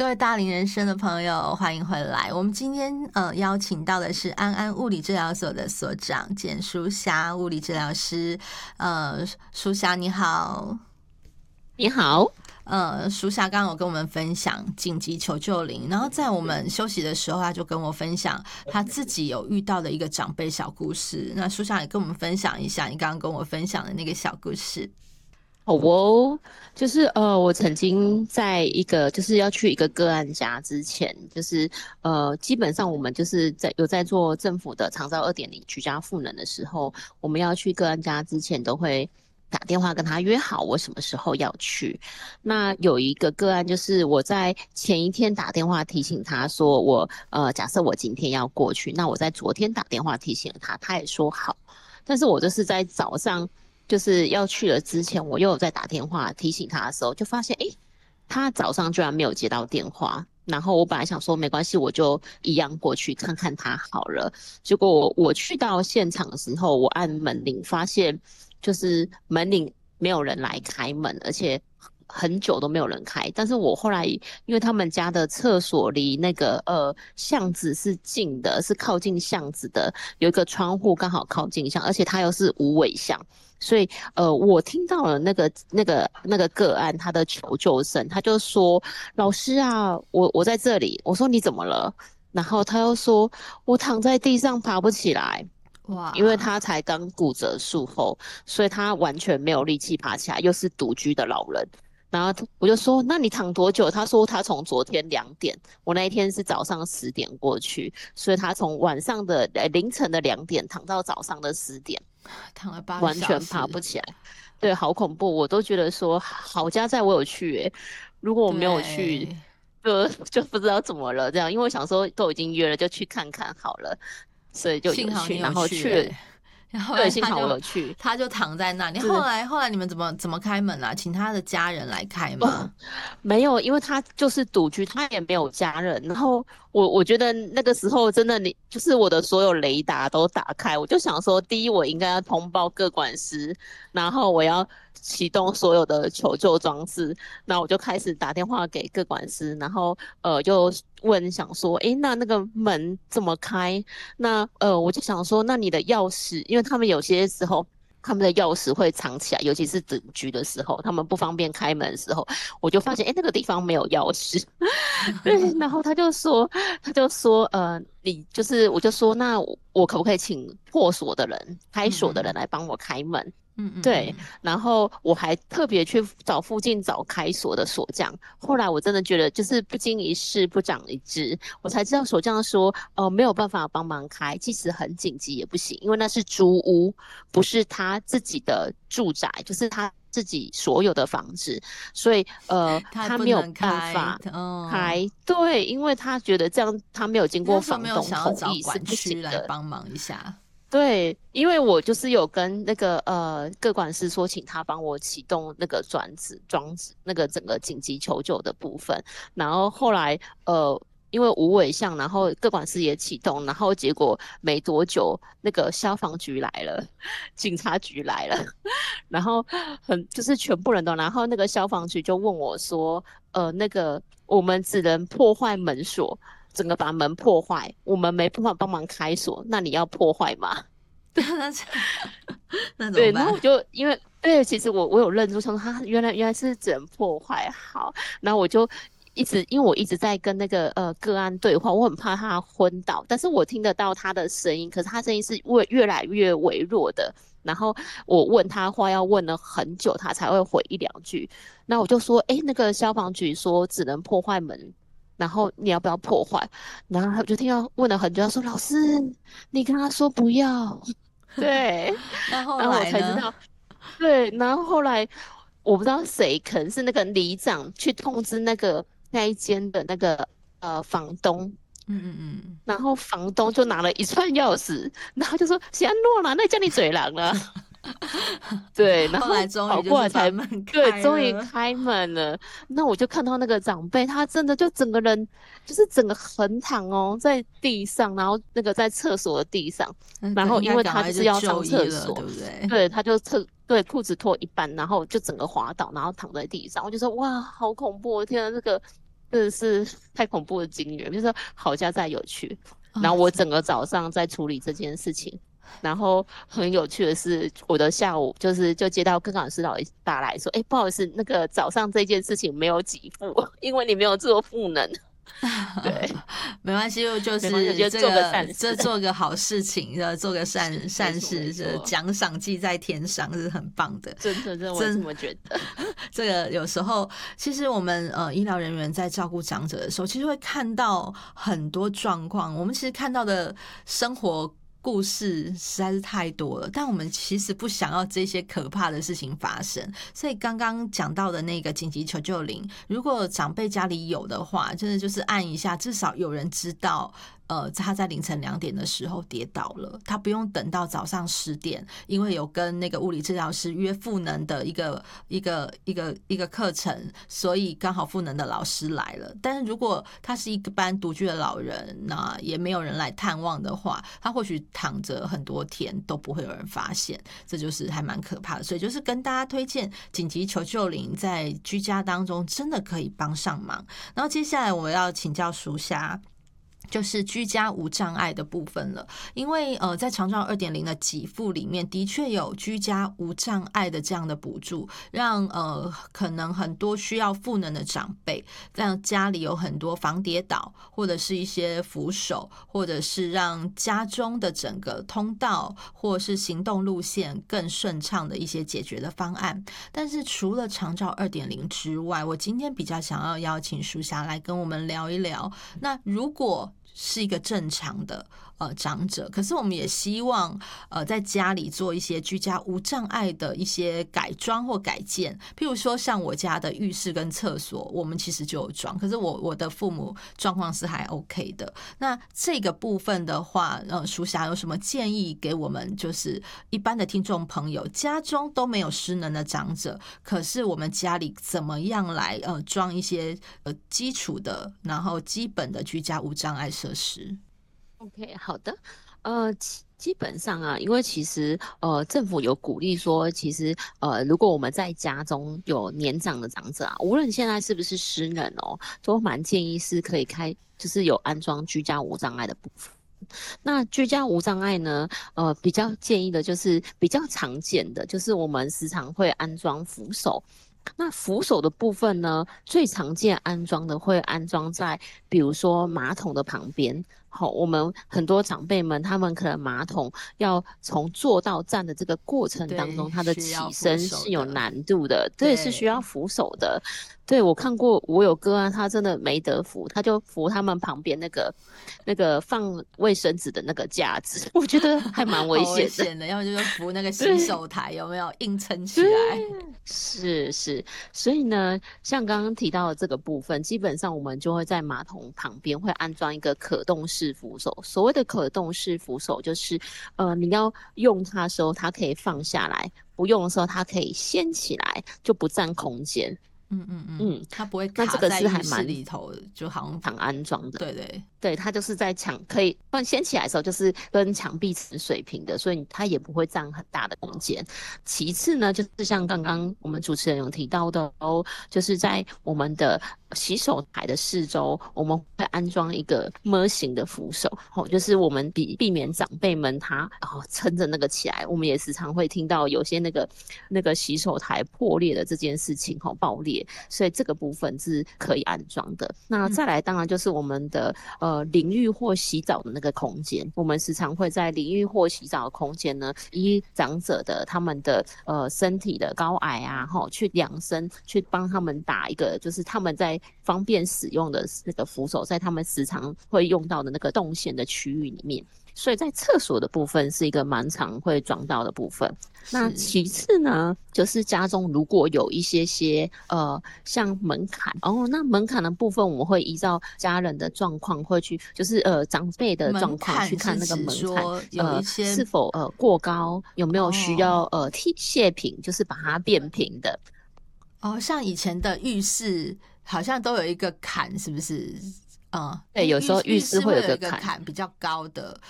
各位大龄人生的朋友，欢迎回来。我们今天邀请到的是安安物理治疗所的所长简淑霞物理治疗师。淑霞你好。 你好。 淑霞刚刚有跟我们分享紧急求救铃，然后在我们休息的时候，他就跟我分享他自己有遇到的一个长辈小故事。那淑霞也跟我们分享一下你刚刚跟我分享的那个小故事。 好哦，就是我曾经在一个就是要去一个个案家之前，就是基本上我们就是在做政府的长照2.0居家赋能的时候，我们要去个案家之前都会打电话跟他约好我什么时候要去。那有一个个案就是我在前一天打电话提醒他说假设我今天要过去，那我在昨天打电话提醒了他，他也说好，但是我就是在早上就是要去了之前，我又有在打电话提醒他的时候，就发现他早上居然没有接到电话。然后我本来想说没关系，我就一样过去看看他好了。结果我去到现场的时候，我按门铃，发现就是门铃没有人来开门，而且很久都没有人开。但是我后来因为他们家的厕所离那个巷子是近的，是靠近巷子的，有一个窗户刚好靠近巷，而且它又是无尾巷。所以我听到了那个个案他的求救声，他就说老师啊，我在这里。我说你怎么了？然后他又说我躺在地上爬不起来。因为哇， 他才刚骨折术后，所以他完全没有力气爬起来，又是独居的老人。然后我就说那你躺多久？他说他从昨天2点，我那一天是早上10点过去，所以他从晚上的凌晨的2点躺到早上的10点。 躺了8个完全爬小时。 不起来。对，好恐怖。我都觉得说好家在我有去如果我没有去， 对， 就不知道怎么了这样。因为我想说都已经约了，就去看看好了，所以就有去。 幸好你有然后去去了， 然后后对，幸好我来有去。 他就躺在那里。后是来后来你们怎么开门啊？请他的家人来开吗？ 哦，没有，因为他就是独居，他也没有家人。然后我觉得那个时候真的，你就是我的所有雷达都打开，我就想说，第一我应该要通报个管师，然后我要启动所有的求救装置。那我就开始打电话给个管师，然后就问想说，诶，那个门怎么开？那我就想说，那你的钥匙，因为他们有些时候。他们的钥匙会藏起来，尤其是独居的时候，他们不方便开门的时候，我就发现，那个地方没有钥匙。对，然后他就说，你就是，我就说，那我可不可以请破锁的人、开锁的人嗯嗯来帮我开门？ 嗯嗯对， 嗯， 然后我还特别去找附近找开锁的锁匠。后来我真的觉得，就是不经一事不长一智，我才知道锁匠说，没有办法帮忙开，即使很紧急也不行，因为那是租屋，不是他自己的住宅，就是他自己所有的房子，所以他他没有不能开。 办法嗯， 开。对，因为他觉得这样他没有经过那时候没房东有想要同意是找管不行的。 区来帮忙一下。 对，因为我就是有跟那个个管师说，请他帮我启动那个装置那个整个紧急求救的部分。然后后来因为无尾巷，然后个管师也启动，然后结果没多久，那个消防局来了，警察局来了。然后就是全部人都，然后那个消防局就问我说，那个我们只能破坏门锁，整个把门破坏，我们没办法帮忙开锁，那你要破坏吗？ 那那怎么对，然后办？ 我就因为对，其实我有认出，想说他原来是只能破坏好。然后我就因为我一直在跟那个个案对话，我很怕他昏倒，但是我听得到他的声音，可是他声音是越来越微弱的。然后我问他话要问了很久，他才会回1、2句。那我就说，那个消防局说只能破坏门，然后你要不要破坏？然后他就听到问了很久，他说老师，你跟他说不要。对， 那后然后我来呢？ 才知道。对，然后后来我不知道谁，可能是那个里长去通知那一间的那个房东。 嗯嗯嗯。 然后房东就拿了一串钥匙，然后就说喜安诺啦，那叫你嘴狼了。对，然后后来终于就是跑过来才把门对， 开了。 终于开门了。那我就看到那个长辈，他真的就整个人就是整个横躺哦，在地上，然后那个在厕所的地上。然后因应该为他就赶快就是要上就医了，对厕所， 不对？ 对，他就对，裤子脱一半，然后就整个滑倒，然后躺在地上。我就说哇，好恐怖！天啊，这个真的是太恐怖的经历了，就是说好家在有趣。然啊， 后我整个早上在处理这件事情，然后很有趣的是，我的下午就接到跟老师打来说，哎，不好意思，那个早上这件事情没有给付，因为你没有做赋能。对， 没关系，就没关系，我是这觉得做个善事， 个做个好事情，做个善没错没事，这错， 奖赏记在天上是很棒的。 真的我也这么觉得。 这个有时候，其实我们医疗人员在照顾长者的时候，其实会看到很多状况。我们其实看到的生活故事实在是太多了，但我们其实不想要这些可怕的事情发生。所以刚刚讲到的那个紧急求救铃，如果长辈家里有的话，真的就是按一下，至少有人知道。他在凌晨2点的时候跌倒了，他不用等到早上10点，因为有跟那个物理治疗师约赋能的一个课程，所以刚好赋能的老师来了。但是如果他是一个班独居的老人，那也没有人来探望的话，他或许躺着很多天都不会有人发现，这就是还蛮可怕的。所以就是跟大家推荐紧急求救铃在居家当中真的可以帮上忙。然后接下来我要请教淑霞。就是居家无障碍的部分了，因为在长照2.0的给付里面，的确有居家无障碍的这样的补助，让可能很多需要赋能的长辈，让家里有很多防跌倒，或者是一些扶手，或者是让家中的整个通道或是行动路线更顺畅的一些解决的方案。但是除了长照2.0之外，我今天比较想要邀请淑霞来跟我们聊一聊，那如果是一个正常的长者，可是我们也希望在家里做一些居家无障碍的一些改装或改建，譬如说像我家的浴室跟厕所，我们其实就有装，可是我的父母状况是还 OK 的。那这个部分的话，淑霞有什么建议给我们？就是一般的听众朋友，家中都没有失能的长者，可是我们家里怎么样来装一些基础的，然后基本的居家无障碍设施 OK，好的，基本上啊，因为其实政府有鼓励说，其实如果我们在家中有年长的长者啊，无论现在是不是失能哦，都蛮建议是可以就是有安装居家无障碍的部分。那居家无障碍呢，比较建议的就是比较常见的，就是我们时常会安装扶手。那扶手的部分呢，最常见安装的会安装在，比如说马桶的旁边。好，我们很多长辈们，他们可能马桶要从坐到站的这个过程当中，他的起身是有难度的，对，是需要扶手的。对，我看过，我有个案，他真的没得扶，他就扶他们旁边那个放卫生纸的那个架子，我觉得还蛮危险的。 要么就是扶那个洗手台，有没有硬撑起来？ 是，所以呢，像刚刚提到的这个部分，基本上我们就会在马桶旁边会安装一个可动式扶手。所谓的可动式扶手，就是你要用它的时候，它可以放下来；不用的时候，它可以掀起来，就不占空间。 它不会卡在浴室里头，就好像常安装的。 对， 对，它就是在可以放掀起来的时候，就是跟墙壁是水平的，所以它也不会占很大的空间。其次呢，就是像刚刚我们主持人有提到的哦，就是在我们的洗手台的四周，我们会安装一个么型的扶手，就是我们避免长辈们他撑着那个起来。我们也时常会听到有些那个洗手台破裂的这件事情爆裂，所以这个部分是可以安装的。那再来，当然就是我们的淋浴或洗澡的那个空间，我们时常会在淋浴或洗澡的空间呢，依长者的他们的身体的高矮啊，去量身，去帮他们打一个，就是他们在方便使用的那个扶手，在他们时常会用到的那个动线的区域里面。所以在厕所的部分是一个蛮常会装到的部分。那其次呢，就是家中如果有一些像门槛，那门槛的部分我们会依照家人的状况会去，就是长辈的状况去看那个门槛有一些是否过高，有没有需要卸平，就是把它变平的。 像以前的浴室好像都有一个坎，是不是？ 对，有时候浴室会有一个坎比较高的，